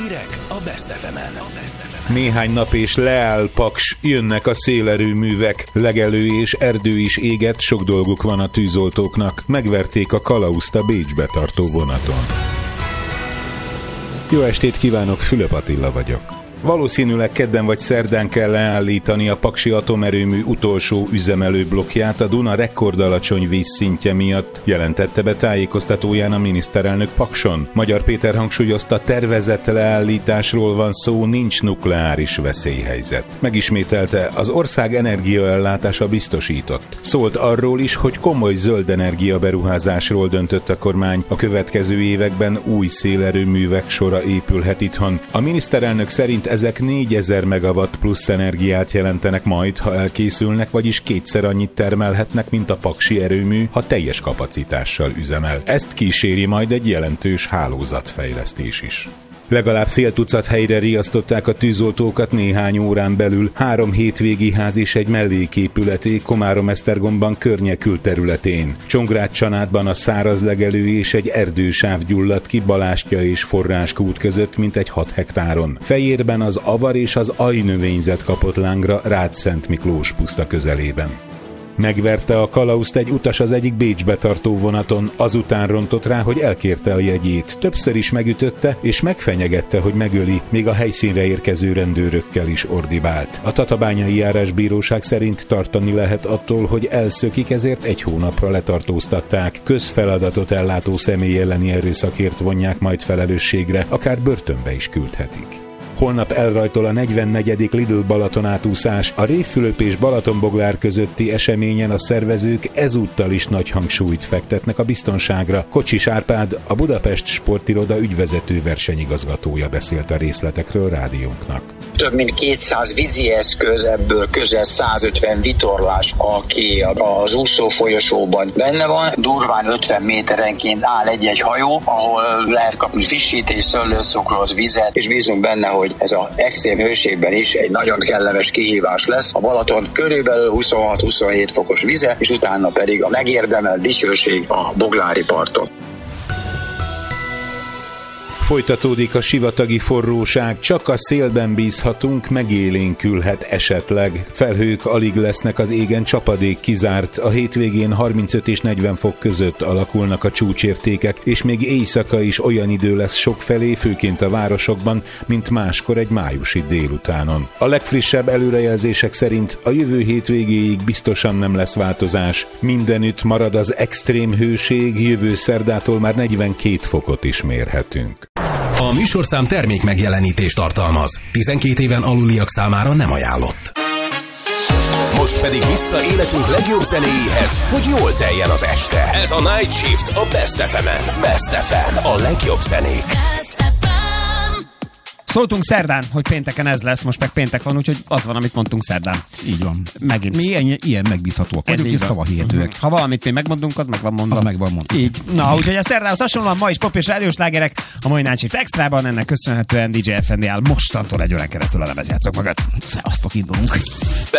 Hírek a Best FM-en. Néhány nap és leáll Paks, jönnek a szélerőművek, legelő és erdő is éget, sok dolguk van a tűzoltóknak. Megverték a kalauzt a Bécsbe tartó vonaton. Jó estét kívánok, Fülöp Attila vagyok. Valószínűleg kedden vagy szerdán kell leállítani a paksi atomerőmű utolsó üzemelő blokkját a Duna rekordalacsony vízszintje miatt, jelentette be tájékoztatóján a miniszterelnök Pakson. Magyar Péter hangsúlyozta, tervezett leállításról van szó, nincs nukleáris veszélyhelyzet. Megismételte, az ország energiaellátása biztosított. Szólt arról is, hogy komoly zöld energia beruházásról döntött a kormány, a következő években új szélerőművek sora épülhet itthon. A miniszterelnök szerint ezek 4000 megawatt plusz energiát jelentenek majd, ha elkészülnek, vagyis kétszer annyit termelhetnek, mint a paksi erőmű, ha teljes kapacitással üzemel. Ezt kíséri majd egy jelentős hálózatfejlesztés is. Legalább fél tucat helyre riasztották a tűzoltókat néhány órán belül. 3 hétvégi ház és egy melléképületé Komárom-Esztergomban környekülterületén. Csongrád-Csanádban a száraz legelő és egy erdősáv gyulladt ki Balástya és Forráskút között mintegy 6 hektáron. Fejérben az avar és az ajnövényzet kapott lángra Rád-Szent Miklós puszta közelében. Megverte a kalauzt egy utas az egyik Bécsbe tartó vonaton, azután rontott rá, hogy elkérte a jegyét. Többször is megütötte, és megfenyegette, hogy megöli, még a helyszínre érkező rendőrökkel is ordibált. A Tatabányai Járásbíróság szerint tartani lehet attól, hogy elszökik, ezért 1 hónapra letartóztatták. Közfeladatot ellátó személy elleni erőszakért vonják majd felelősségre, akár börtönbe is küldhetik. Holnap elrajtol a 44. Lidl Balaton átúszás. A Révfülöp és Balatonboglár közötti eseményen a szervezők ezúttal is nagy hangsúlyt fektetnek a biztonságra. Kocsis Árpád, a Budapest Sportiroda ügyvezető versenyigazgatója beszélt a részletekről rádiónknak. Több mint 200 vízi eszköz, ebből közel 150 vitorlás, aki az úszó folyosóban benne van. Durván 50 méterenként áll egy-egy hajó, ahol lehet kapni frissítés, szőlőszokrot, vizet, és bízunk benne, hogy ez az extrém hőségben is egy nagyon kellemes kihívás lesz. A Balaton körülbelül 26-27 fokos vize, és utána pedig a megérdemelt dicsőség a boglári parton. Folytatódik a sivatagi forróság, csak a szélben bízhatunk, megélénkülhet esetleg. Felhők alig lesznek az égen, csapadék kizárt, a hétvégén 35 és 40 fok között alakulnak a csúcsértékek, és még éjszaka is olyan idő lesz sokfelé, főként a városokban, mint máskor egy májusi délutánon. A legfrissebb előrejelzések szerint a jövő hétvégéig biztosan nem lesz változás. Mindenütt marad az extrém hőség, jövő szerdától már 42 fokot is mérhetünk. A műsorszám termék megjelenítést tartalmaz. 12 éven aluliak számára nem ajánlott. Most pedig vissza életünk legjobb zenéjéhez, hogy jól teljen az este. Ez a Night Shift a Best FM-en. Best FM, a legjobb zenék. Szóltunk szerdán, hogy pénteken ez lesz, most meg péntek van, úgyhogy az van, amit mondtunk szerdán. Így van. Megint. Mi ilyen megbízhatóak vagyunk, és szavahihetőek. Ha valamit mi megmondunk, az meg van mondva. Az meg van mondva. Így. Na, úgyhogy a szerdához hasonlóan ma is pop és rádiós lágerek, a mai Night Shift Extrában, ennek köszönhetően DJ FND áll mostantól 1 órán keresztül a lemezjátszók mögött. Szevasztok, indulunk.